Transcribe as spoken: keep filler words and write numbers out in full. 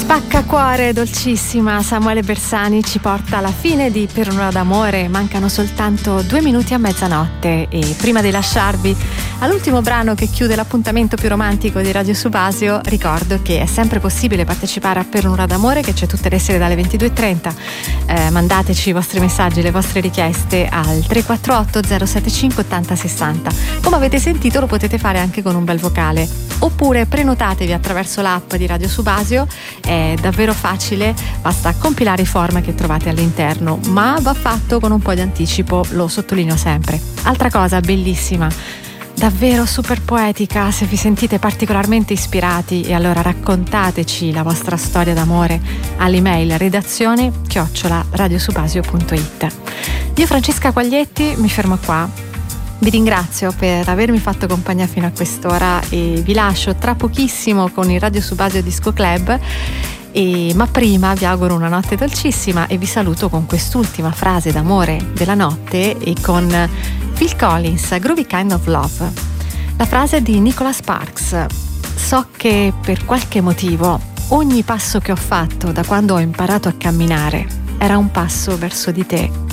Spaccacuore, dolcissima, Samuele Bersani ci porta alla fine di Per un'ora d'amore. Mancano soltanto due minuti a mezzanotte e prima di lasciarvi all'ultimo brano che chiude l'appuntamento più romantico di Radio Subasio, ricordo che è sempre possibile partecipare a Per un'ora d'amore, che c'è tutte le sere dalle ventidue e trenta. Eh, mandateci i vostri messaggi, le vostre richieste al tre quattro otto zero sette cinque otto zero sei zero. Come avete sentito, lo potete fare anche con un bel vocale, oppure prenotatevi attraverso l'app di Radio Subasio. È davvero facile, basta compilare i form che trovate all'interno, ma va fatto con un po' di anticipo, lo sottolineo sempre. Altra cosa bellissima, davvero super poetica, se vi sentite particolarmente ispirati, e allora raccontateci la vostra storia d'amore all'email redazione chiocciola radiosubasio punto it. Io, Francesca Quaglietti, mi fermo qua. Vi ringrazio per avermi fatto compagnia fino a quest'ora e vi lascio tra pochissimo con il Radio Subasio Disco Club, e, ma prima vi auguro una notte dolcissima e vi saluto con quest'ultima frase d'amore della notte e con Phil Collins, Groovy Kind of Love. La frase di Nicholas Sparks: so che per qualche motivo ogni passo che ho fatto da quando ho imparato a camminare era un passo verso di te.